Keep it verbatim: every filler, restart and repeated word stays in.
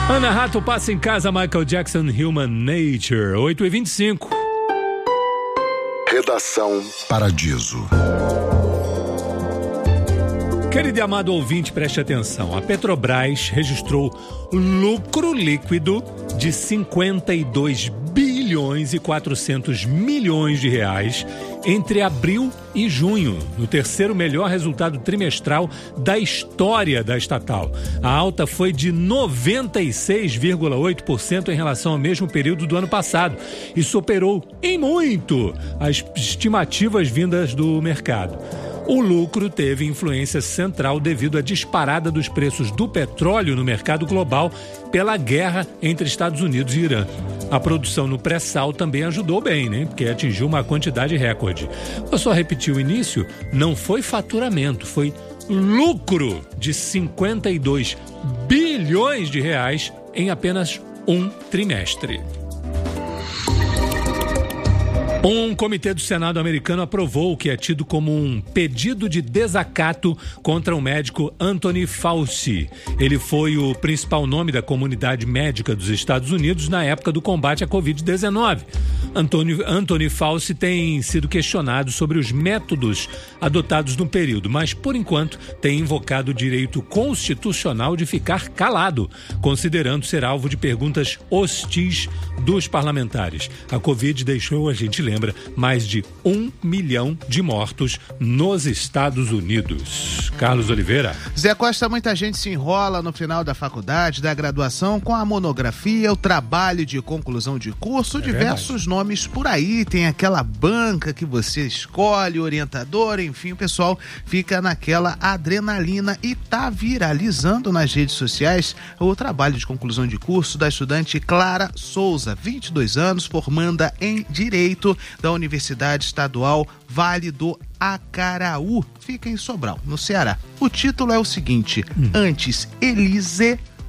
Ana Rato passa em casa, Michael Jackson, Human Nature, oito e vinte e cinco. Redação Paradiso. Querido e amado ouvinte, preste atenção. A Petrobras registrou lucro líquido de cinquenta e dois bilhões e quatrocentos milhões de reais entre abril e junho, no terceiro melhor resultado trimestral da história da estatal. A alta foi de noventa e seis vírgula oito por cento em relação ao mesmo período do ano passado e superou em muito as estimativas vindas do mercado. O lucro teve influência central devido à disparada dos preços do petróleo no mercado global pela guerra entre Estados Unidos e Irã. A produção no pré-sal também ajudou bem, né? Porque atingiu uma quantidade recorde. Vou só repetir o início, não foi faturamento, foi lucro de cinquenta e dois bilhões de reais em apenas um trimestre. Um comitê do Senado americano aprovou o que é tido como um pedido de desacato contra o médico Anthony Fauci. Ele foi o principal nome da comunidade médica dos Estados Unidos na época do combate à covid dezenove. Anthony, Anthony Fauci tem sido questionado sobre os métodos adotados no período, mas, por enquanto, tem invocado o direito constitucional de ficar calado, considerando ser alvo de perguntas hostis dos parlamentares. A Covid deixou, a gente lembra, mais de um milhão de mortos nos Estados Unidos. Carlos Oliveira. Zé Costa, muita gente se enrola no final da faculdade, da graduação, com a monografia, o trabalho de conclusão de curso, é diversos verdade. Nomes por aí, tem aquela banca que você escolhe, orientador, enfim, o pessoal fica naquela adrenalina e tá viralizando nas redes sociais o trabalho de conclusão de curso da estudante Clara Souza, vinte e dois anos, formanda em Direito da Universidade Estadual Vale do Acaraú, fica em Sobral, no Ceará. O título é o seguinte: hum. Antes Elise,